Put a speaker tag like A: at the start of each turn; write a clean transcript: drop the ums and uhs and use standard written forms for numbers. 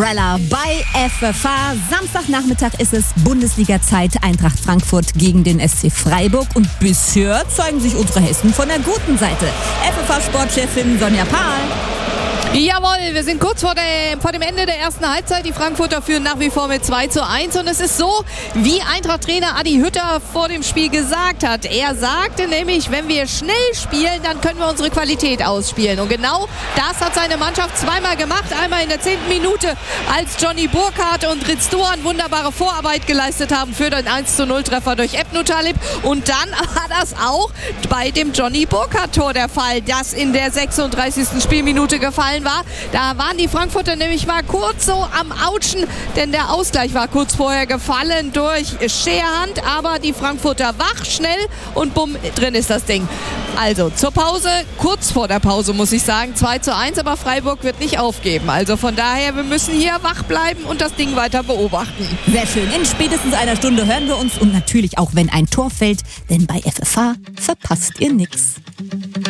A: Umbrella bei FFH. Samstagnachmittag ist es Bundesliga-Zeit. Eintracht Frankfurt gegen den SC Freiburg. Und bisher zeigen sich unsere Hessen von der guten Seite. FFH-Sportchefin Sonja Pahl.
B: Jawohl, wir sind kurz vor dem Ende der ersten Halbzeit. Die Frankfurter führen nach wie vor mit 2:1. Und es ist so, wie Eintracht-Trainer Adi Hütter vor dem Spiel gesagt hat. Er sagte nämlich, wenn wir schnell spielen, dann können wir unsere Qualität ausspielen. Und genau das hat seine Mannschaft zweimal gemacht. Einmal in der 10. Minute, als Johnny Burkhardt und Ritz Doan wunderbare Vorarbeit geleistet haben für den 1:0-Treffer durch Ebnu Talib. Und dann war das auch bei dem Johnny Burkhardt-Tor der Fall, das in der 36. Spielminute gefallen war. Da waren die Frankfurter nämlich mal kurz so am Autschen, denn der Ausgleich war kurz vorher gefallen durch Scherhand, aber die Frankfurter wach, schnell und bumm, drin ist das Ding. Also zur Pause, kurz vor der Pause muss ich sagen, 2:1, aber Freiburg wird nicht aufgeben. Also von daher, wir müssen hier wach bleiben und das Ding weiter beobachten.
A: Sehr schön. In spätestens einer Stunde hören wir uns und natürlich auch, wenn ein Tor fällt, denn bei FFH verpasst ihr nichts.